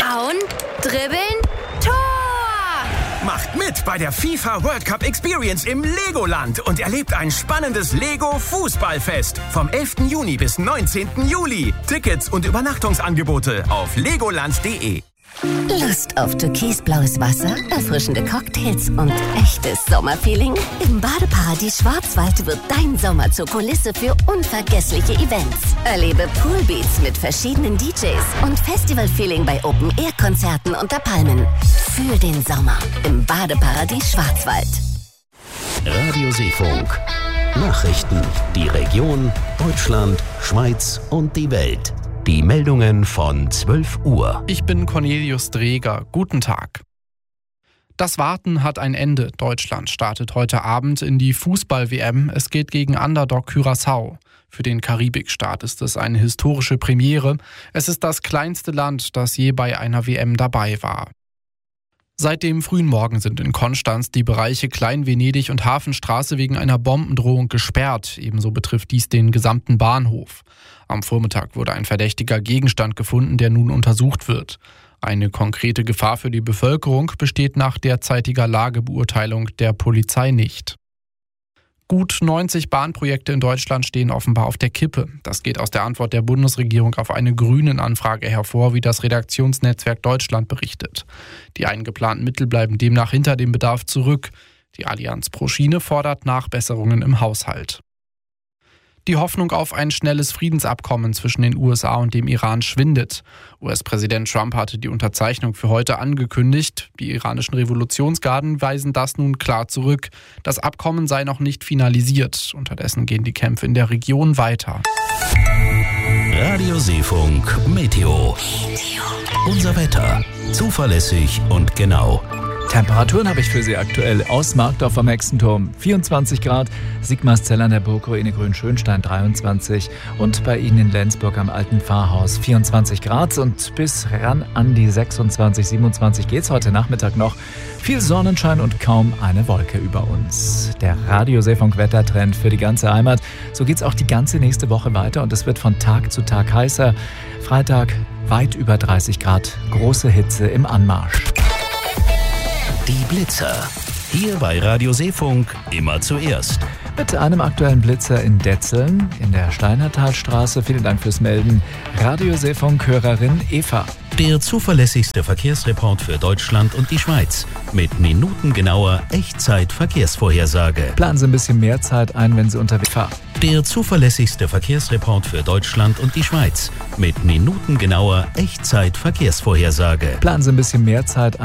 Hauen, dribbeln, Tor! Macht mit bei der FIFA World Cup Experience im Legoland und erlebt ein spannendes Lego-Fußballfest vom 11. Juni bis 19. Juli. Tickets und Übernachtungsangebote auf legoland.de. Lust auf türkisblaues Wasser, erfrischende Cocktails und echtes Sommerfeeling? Im Badeparadies Schwarzwald wird dein Sommer zur Kulisse für unvergessliche Events. Erlebe Poolbeats mit verschiedenen DJs und Festivalfeeling bei Open-Air-Konzerten unter Palmen. Für den Sommer im Badeparadies Schwarzwald. Radio Seefunk. Nachrichten, die Region, Deutschland, Schweiz und die Welt. Die Meldungen von 12 Uhr. Ich bin Cornelius Dreger. Guten Tag. Das Warten hat ein Ende. Deutschland startet heute Abend in die Fußball-WM. Es geht gegen Underdog Curaçao. Für den Karibikstaat ist es eine historische Premiere. Es ist das kleinste Land, das je bei einer WM dabei war. Seit dem frühen Morgen sind in Konstanz die Bereiche Klein-Venedig und Hafenstraße wegen einer Bombendrohung gesperrt. Ebenso betrifft dies den gesamten Bahnhof. Am Vormittag wurde ein verdächtiger Gegenstand gefunden, der nun untersucht wird. Eine konkrete Gefahr für die Bevölkerung besteht nach derzeitiger Lagebeurteilung der Polizei nicht. Gut 90 Bahnprojekte in Deutschland stehen offenbar auf der Kippe. Das geht aus der Antwort der Bundesregierung auf eine Grünen-Anfrage hervor, wie das Redaktionsnetzwerk Deutschland berichtet. Die eingeplanten Mittel bleiben demnach hinter dem Bedarf zurück. Die Allianz pro Schiene fordert Nachbesserungen im Haushalt. Die Hoffnung auf ein schnelles Friedensabkommen zwischen den USA und dem Iran schwindet. US-Präsident Trump hatte die Unterzeichnung für heute angekündigt. Die iranischen Revolutionsgarden weisen das nun klar zurück. Das Abkommen sei noch nicht finalisiert. Unterdessen gehen die Kämpfe in der Region weiter. Radio Seefunk Meteo. Unser Wetter. Zuverlässig und genau. Temperaturen habe ich für Sie aktuell aus Markdorf am Hexenturm 24 Grad, Sigmarszell an der Burgruine Grünschönstein 23 und bei Ihnen in Lenzburg am Alten Pfarrhaus 24 Grad und bis ran an die 26, 27 geht's heute Nachmittag noch. Viel Sonnenschein und kaum eine Wolke über uns. Der Radio Seefunk Wettertrend für die ganze Heimat. So geht's auch die ganze nächste Woche weiter und es wird von Tag zu Tag heißer. Freitag weit über 30 Grad, große Hitze im Anmarsch. Die Blitzer. Hier bei Radio Seefunk immer zuerst. Mit einem aktuellen Blitzer in Detzeln in der Steinertalstraße. Vielen Dank fürs Melden. Radio Seefunk-Hörerin Eva. Der zuverlässigste Verkehrsreport für Deutschland und die Schweiz. Mit minutengenauer Echtzeit-Verkehrsvorhersage. Planen Sie ein bisschen mehr Zeit ein, wenn Sie unterwegs fahren. Der zuverlässigste Verkehrsreport für Deutschland und die Schweiz. Mit minutengenauer Echtzeit-Verkehrsvorhersage. Planen Sie ein bisschen mehr Zeit ein.